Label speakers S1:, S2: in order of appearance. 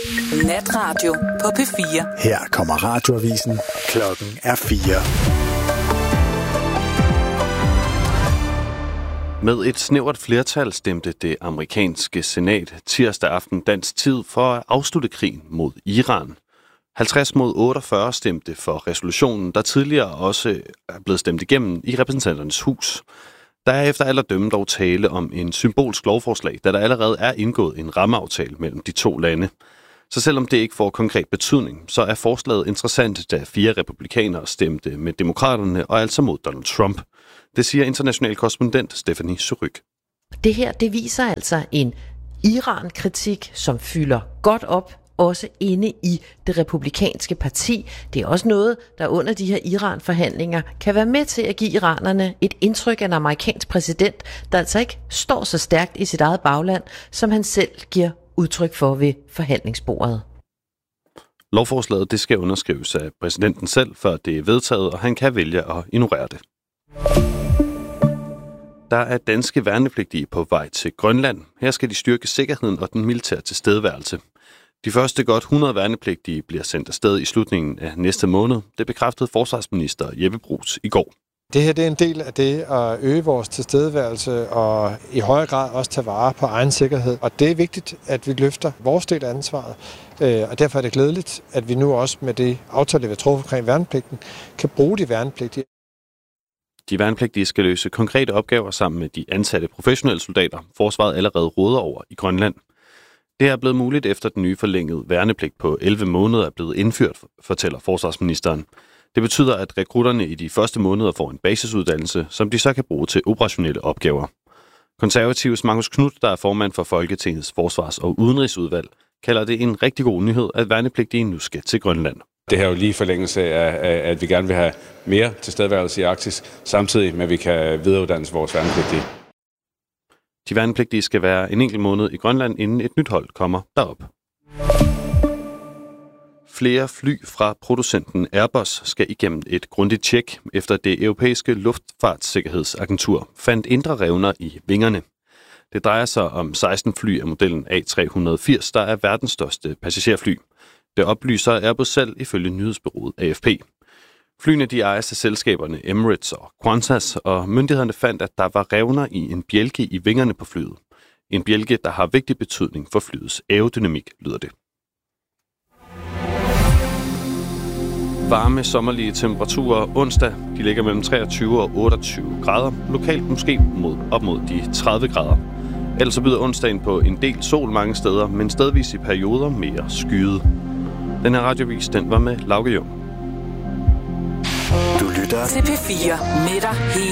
S1: Natradio på P4.
S2: Her kommer radioavisen. Klokken er 4.
S3: Med et snævert flertal stemte det amerikanske senat tirsdag aften dansk tid for at afslutte krigen mod Iran. 50 mod 48 stemte for resolutionen, der tidligere også er blevet stemt igennem i repræsentanternes hus. Der er efter alle at dømme dog tale om en symbolsk lovforslag, da der allerede er indgået en rammeaftale mellem de to lande. Så selvom det ikke får konkret betydning, så er forslaget interessant, da 4 republikanere stemte med demokraterne og altså mod Donald Trump. Det siger international korrespondent Stephanie Suryk.
S4: Det her, det viser altså en Iran-kritik, som fylder godt op, også inde i det republikanske parti. Det er også noget, der under de her Iran-forhandlinger kan være med til at give iranerne et indtryk af en amerikansk præsident, der altså ikke står så stærkt i sit eget bagland, som han selv giver udtryk for ved forhandlingsbordet.
S3: Lovforslaget det skal underskrives af præsidenten selv, før det er vedtaget, og han kan vælge at ignorere det. Der er danske værnepligtige på vej til Grønland. Her skal de styrke sikkerheden og den militære tilstedeværelse. De første godt 100 værnepligtige bliver sendt afsted i slutningen af næste måned. Det bekræftede forsvarsminister Jeppe Bruus i går.
S5: Det her det er en del af det at øge vores tilstedeværelse og i højere grad også tage vare på egen sikkerhed. Og det er vigtigt, at vi løfter vores del af ansvaret. Og derfor er det glædeligt, at vi nu også med det aftale, vi har truffet omkring værnepligten, kan bruge de værnepligtige.
S3: De værnepligtige skal løse konkrete opgaver sammen med de ansatte professionelle soldater, forsvaret allerede råder over i Grønland. Det er blevet muligt efter den nye forlængede værnepligt på 11 måneder er blevet indført, fortæller forsvarsministeren. Det betyder, at rekrutterne i de første måneder får en basisuddannelse, som de så kan bruge til operationelle opgaver. Konservatives Marcus Knudt, der er formand for Folketingets Forsvars- og Udenrigsudvalg, kalder det en rigtig god nyhed, at værnepligtige nu skal til Grønland.
S6: Det her er jo lige forlængelse af, at vi gerne vil have mere tilstedeværelse i Arktis, samtidig med, at vi kan videreuddanne vores værnepligtige.
S3: De værnepligtige skal være en enkelt måned i Grønland, inden et nyt hold kommer derop. Flere fly fra producenten Airbus skal igennem et grundigt tjek, efter det europæiske luftfartssikkerhedsagentur fandt indre revner i vingerne. Det drejer sig om 16 fly af modellen A380, der er verdens største passagerfly. Det oplyser Airbus selv ifølge nyhedsbureauet AFP. Flyene de ejes af selskaberne Emirates og Qantas, og myndighederne fandt, at der var revner i en bjælke i vingerne på flyet. En bjælke, der har vigtig betydning for flyets aerodynamik, lyder det. Varme sommerlige temperaturer onsdag. De ligger mellem 23 og 28 grader. Lokalt måske op mod de 30 grader. Ellers byder onsdagen på en del sol mange steder, men stedvis i perioder mere skyet. Den her radiovis, den var med Lauke Jung.
S2: Du lytter
S1: til P4 med dig hele